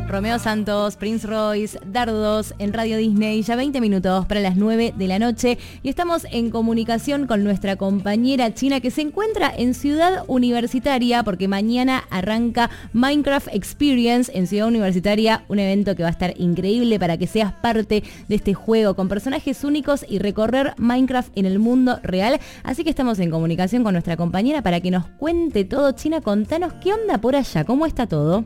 Romeo Santos, Prince Royce, Dardos en Radio Disney, ya 20 minutos para las 9 de la noche y estamos en comunicación con nuestra compañera China que se encuentra en Ciudad Universitaria porque mañana arranca Minecraft Experience en Ciudad Universitaria, un evento que va a estar increíble para que seas parte de este juego con personajes únicos y recorrer Minecraft en el mundo real. Así que estamos en comunicación con nuestra compañera para que nos cuente todo. China, contanos qué onda por allá, cómo está todo.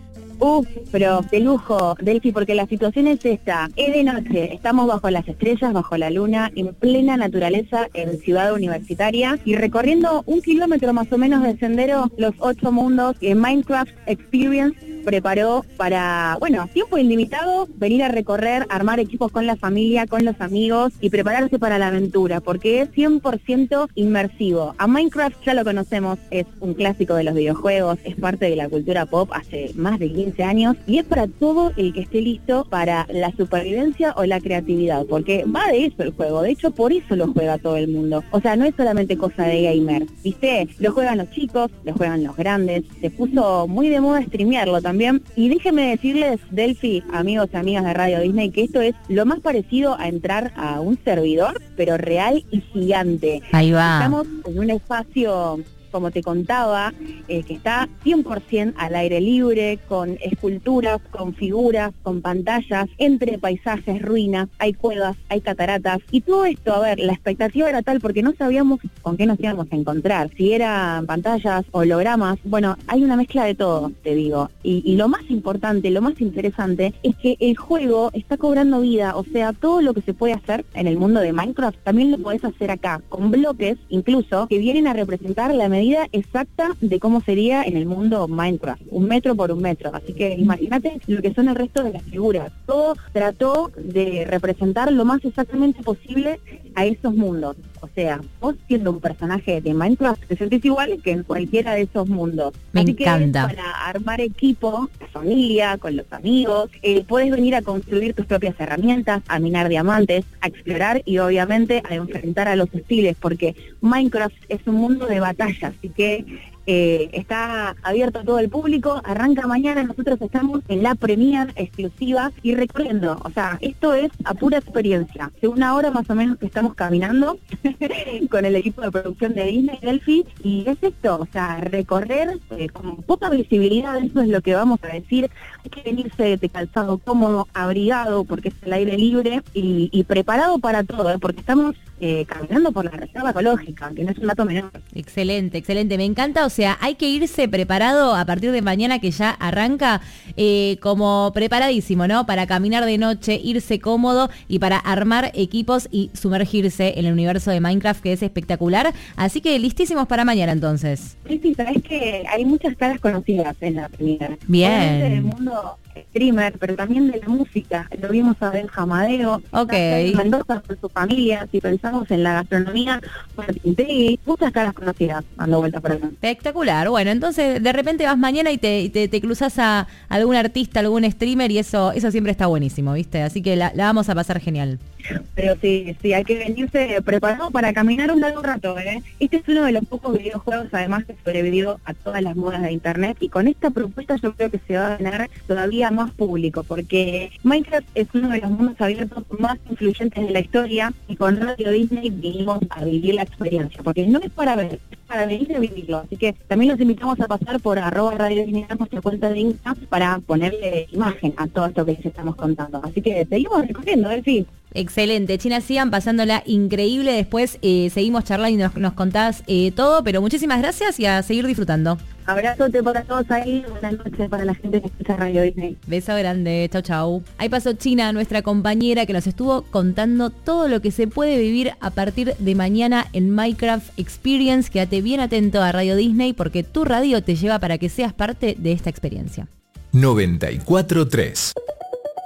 Pero de lujo, Delphi, porque la situación es esta. Es de noche, estamos bajo las estrellas, bajo la luna, en plena naturaleza en Ciudad Universitaria y recorriendo 1 kilómetro más o menos de sendero, los 8 mundos que Minecraft Experience preparó para, tiempo ilimitado, venir a recorrer, armar equipos con la familia, con los amigos y prepararse para la aventura, porque es 100% inmersivo. A Minecraft ya lo conocemos, es un clásico de los videojuegos, es parte de la cultura pop hace más de 15 años y es para todo el que esté listo para la supervivencia o la creatividad, porque va de eso el juego, de hecho por eso lo juega todo el mundo. O sea, no es solamente cosa de gamer, ¿viste? Lo juegan los chicos, lo juegan los grandes, se puso muy de moda streamearlo también. Y déjenme decirles, Delphi, amigos y amigas de Radio Disney, que esto es lo más parecido a entrar a un servidor, pero real y gigante. Ahí va. Estamos en un espacio, como te contaba, que está 100% al aire libre, con esculturas, con figuras, con pantallas, entre paisajes, ruinas, hay cuevas, hay cataratas, y todo esto, a ver, la expectativa era tal porque no sabíamos con qué nos íbamos a encontrar, si eran pantallas, hologramas, hay una mezcla de todo, te digo, y lo más importante, lo más interesante, es que el juego está cobrando vida, o sea, todo lo que se puede hacer en el mundo de Minecraft, también lo podés hacer acá, con bloques, incluso, que vienen a representar la medida exacta de cómo sería en el mundo Minecraft, 1 metro por 1 metro, así que imagínate lo que son el resto de las figuras. Todo trató de representar lo más exactamente posible a esos mundos. O sea, vos siendo un personaje de Minecraft te sentís igual que en cualquiera de esos mundos. Me Así encanta. Que para armar equipo, familia, con los amigos, podés venir a construir tus propias herramientas, a minar diamantes, a explorar y obviamente a enfrentar a los hostiles, porque Minecraft es un mundo de batallas, así que está abierto a todo el público, arranca mañana, nosotros estamos en la premiere exclusiva y recorriendo, o sea, esto es a pura experiencia, hace 1 hora más o menos que estamos caminando con el equipo de producción de Disney, Delphi, y es esto, o sea, recorrer con poca visibilidad, eso es lo que vamos a decir, hay que venirse de calzado cómodo, abrigado, porque es el aire libre y preparado para todo, porque estamos caminando por la reserva ecológica, que no es un dato menor. Excelente, excelente, me encanta, o sea, hay que irse preparado a partir de mañana que ya arranca, como preparadísimo, ¿no? Para caminar de noche, irse cómodo y para armar equipos y sumergirse en el universo de Minecraft, que es espectacular, así que listísimos para mañana entonces. Sí, sabes que hay muchas caras conocidas en la primera. Bien. Obviamente del mundo streamer, pero también de la música. Lo vimos a Benja Amadeo, Ok. Mendoza con su familia, si pensamos en la gastronomía, Martín, muchas caras conocidas dando vueltas por acá. Espectacular, bueno, entonces de repente vas mañana y te cruzas a algún artista, algún streamer y eso siempre está buenísimo, ¿viste? Así que la vamos a pasar genial. Pero sí, hay que venirse preparado para caminar un largo rato, ¿eh? Este es uno de los pocos videojuegos, además, que sobrevivió a todas las modas de internet, y con esta propuesta yo creo que se va a ganar todavía más público, porque Minecraft es uno de los mundos abiertos más influyentes de la historia, y con Radio Disney vinimos a vivir la experiencia, porque no es para ver, es para venir a vivirlo, así que también los invitamos a pasar por @Radio Disney, nuestra cuenta de Instagram, para ponerle imagen a todo esto que les estamos contando, así que seguimos recorriendo, Delphi. Excelente, China, sigan pasándola increíble, después seguimos charlando y nos contás todo, pero muchísimas gracias y a seguir disfrutando. Abrazote para todos ahí, buenas noches para la gente que escucha Radio Disney. Beso grande, chau chau. Ahí pasó China, nuestra compañera que nos estuvo contando todo lo que se puede vivir a partir de mañana en Minecraft Experience. Quédate bien atento a Radio Disney porque tu radio te lleva para que seas parte de esta experiencia. 94.3